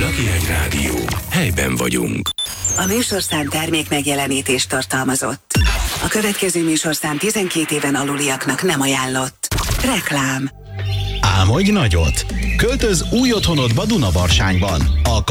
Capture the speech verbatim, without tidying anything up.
Lucky Egy Rádió. Helyben vagyunk. A műsorszám termék megjelenítést tartalmazott. A következő műsorszám tizenkét éven aluliaknak nem ajánlott. Reklám. Álmodj nagyot! Költöz új otthonodba Dunavarsányban. A